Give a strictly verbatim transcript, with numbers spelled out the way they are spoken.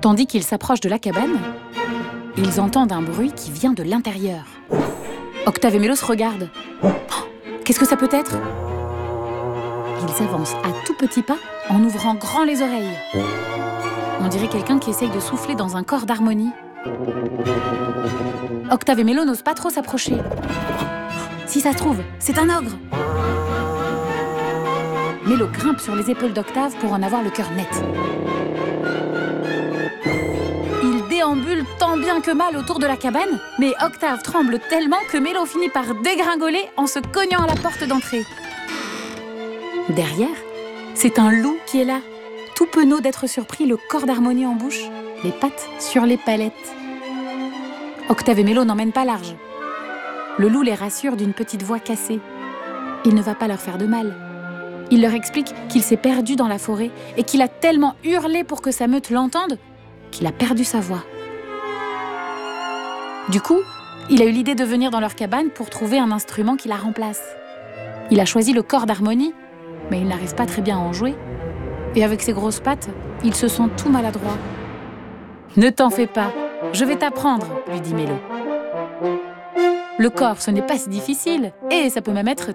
Tandis qu'ils s'approchent de la cabane, ils entendent un bruit qui vient de l'intérieur. Octave et Mélo se regardent. Oh, qu'est-ce que ça peut être ? Ils avancent à tout petits pas en ouvrant grand les oreilles. On dirait quelqu'un qui essaye de souffler dans un corps d'harmonie. Octave et Mélo n'osent pas trop s'approcher. Si ça se trouve, c'est un ogre. Mélo grimpe sur les épaules d'Octave pour en avoir le cœur net. Il déambule tant bien que mal autour de la cabane, mais Octave tremble tellement que Mélo finit par dégringoler en se cognant à la porte d'entrée. Derrière, c'est un loup qui est là, tout penaud d'être surpris, le corps d'harmonie en bouche, les pattes sur les palettes. Octave et Mélo n'emmènent pas large. Le loup les rassure d'une petite voix cassée. Il ne va pas leur faire de mal. Il leur explique qu'il s'est perdu dans la forêt et qu'il a tellement hurlé pour que sa meute l'entende qu'il a perdu sa voix. Du coup, il a eu l'idée de venir dans leur cabane pour trouver un instrument qui la remplace. Il a choisi le corps d'harmonie, mais il n'arrive pas très bien à en jouer. Et avec ses grosses pattes, il se sent tout maladroit. « Ne t'en fais pas, je vais t'apprendre, » lui dit Mélo. Le corps, ce n'est pas si difficile, et ça peut même être